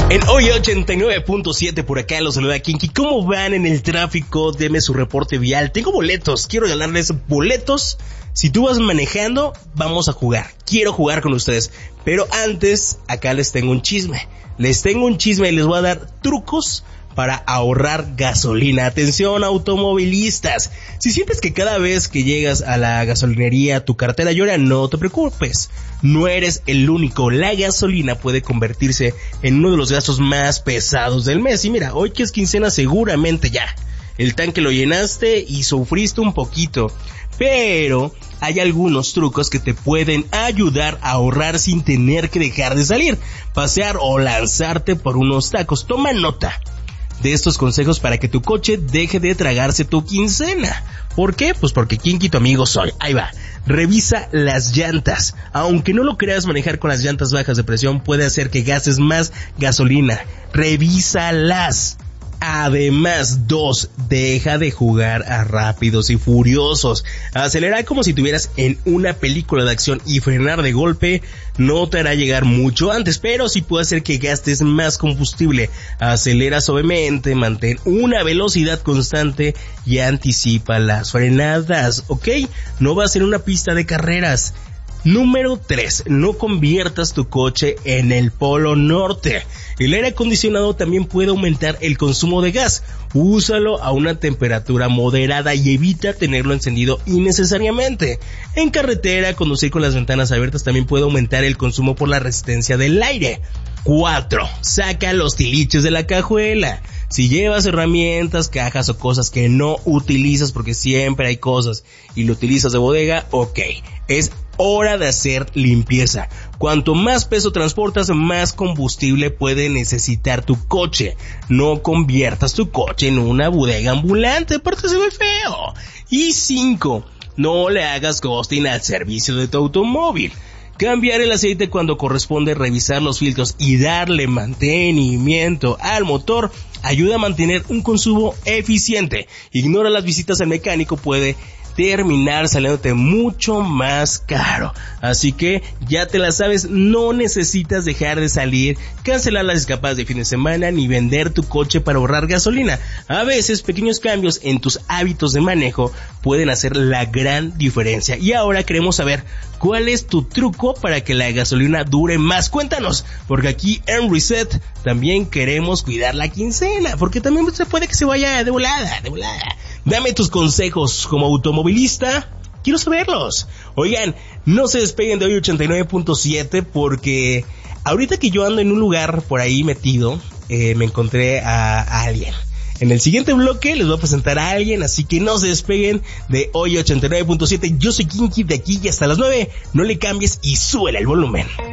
En hoy 89.7 por acá los saluda Kinky. ¿Cómo van en el tráfico? Deme su reporte vial. Tengo boletos, quiero regalarles boletos. Si tú vas manejando, vamos a jugar. Quiero jugar con ustedes. Pero antes, acá les tengo un chisme. Y les voy a dar trucos para ahorrar gasolina. Atención, automovilistas. Si sientes que cada vez que llegas a la gasolinería tu cartera llora, no te preocupes. No eres el único. La gasolina puede convertirse en uno de los gastos más pesados del mes. Y mira, hoy que es quincena seguramente ya el tanque lo llenaste y sufriste un poquito. Pero hay algunos trucos que te pueden ayudar a ahorrar sin tener que dejar de salir, pasear o lanzarte por unos tacos. Toma nota de estos consejos para que tu coche deje de tragarse tu quincena. ¿Por qué? Pues porque Kinky tu amigo soy. Ahí va. Revisa las llantas. Aunque no lo creas, manejar con las llantas bajas de presión puede hacer que gastes más gasolina. Revísalas. Además, 2, deja de jugar a Rápidos y Furiosos. Acelerar como si estuvieras en una película de acción y frenar de golpe no te hará llegar mucho antes, pero sí puede hacer que gastes más combustible. Acelera suavemente, mantén una velocidad constante y anticipa las frenadas, ¿ok? No va a ser una pista de carreras. Número 3, no conviertas tu coche en el Polo Norte. El aire acondicionado también puede aumentar el consumo de gas. Úsalo a una temperatura moderada y evita tenerlo encendido innecesariamente. En carretera, conducir con las ventanas abiertas también puede aumentar el consumo por la resistencia del aire. 4, saca los tiliches de la cajuela. Si llevas herramientas, cajas o cosas que no utilizas, porque siempre hay cosas y lo utilizas de bodega, ok, es hora de hacer limpieza. Cuanto más peso transportas, más combustible puede necesitar tu coche. No conviertas tu coche en una bodega ambulante, porque se ve feo. Y 5, no le hagas ghosting al servicio de tu automóvil. Cambiar el aceite cuando corresponde, revisar los filtros y darle mantenimiento al motor ayuda a mantener un consumo eficiente. Ignora las visitas al mecánico, puede terminar saliéndote mucho más caro. Así que ya te la sabes, no necesitas dejar de salir, cancelar las escapadas de fin de semana ni vender tu coche para ahorrar gasolina. A veces pequeños cambios en tus hábitos de manejo pueden hacer la gran diferencia. Y ahora queremos saber cuál es tu truco para que la gasolina dure más. Cuéntanos, porque aquí en Reset también queremos cuidar la quincena, porque también se puede que se vaya de volada. Dame tus consejos como automovilista, quiero saberlos. Oigan, no se despeguen de hoy 89.7 porque ahorita que yo ando en un lugar por ahí metido, me encontré a alguien. En el siguiente bloque les voy a presentar a alguien, así que no se despeguen de hoy 89.7. Yo soy Kinky de aquí y hasta las 9. No le cambies y súbele el volumen.